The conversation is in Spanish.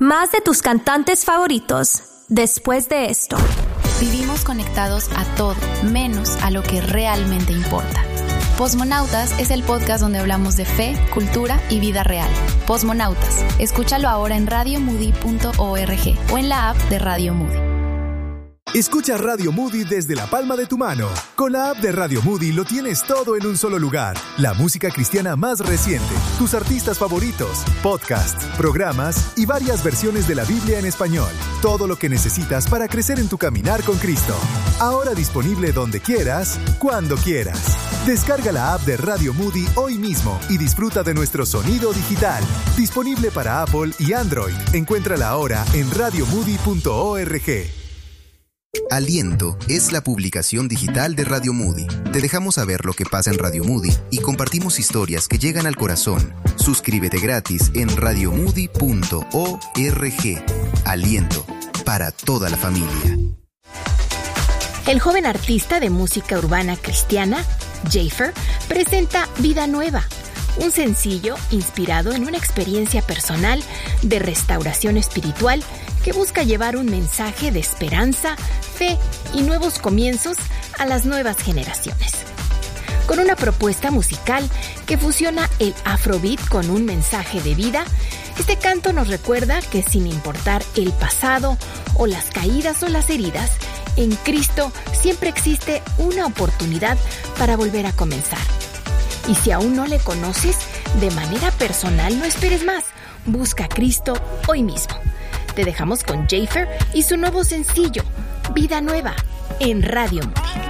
Más de tus cantantes favoritos después de esto. Vivimos conectados a todo, menos a lo que realmente importa. Posmonautas es el podcast donde hablamos de fe, cultura y vida real. Posmonautas, escúchalo ahora en radiomoody.org o en la app de Radio Moody. Escucha Radio Moody desde la palma de tu mano. Con la app de Radio Moody lo tienes todo en un solo lugar. La música cristiana más reciente, tus artistas favoritos, podcasts, programas y varias versiones de la Biblia en español. Todo lo que necesitas para crecer en tu caminar con Cristo. Ahora disponible donde quieras, cuando quieras. Descarga la app de Radio Moody hoy mismo y disfruta de nuestro sonido digital. Disponible para Apple y Android. Encuéntrala ahora en radiomoody.org. Aliento es la publicación digital de Radio Moody. Te dejamos saber lo que pasa en Radio Moody y compartimos historias que llegan al corazón. Suscríbete gratis en radiomoody.org. Aliento, para toda la familia. El joven artista de música urbana cristiana, Jafer, presenta Vida Nueva, un sencillo inspirado en una experiencia personal de restauración espiritual que busca llevar un mensaje de esperanza, fe y nuevos comienzos a las nuevas generaciones. Con una propuesta musical que fusiona el afrobeat con un mensaje de vida, este canto nos recuerda que sin importar el pasado o las caídas o las heridas, en Cristo siempre existe una oportunidad para volver a comenzar. Y si aún no le conoces, de manera personal no esperes más. Busca a Cristo hoy mismo. Te dejamos con Jafer y su nuevo sencillo, Vida Nueva, en Radio Moody.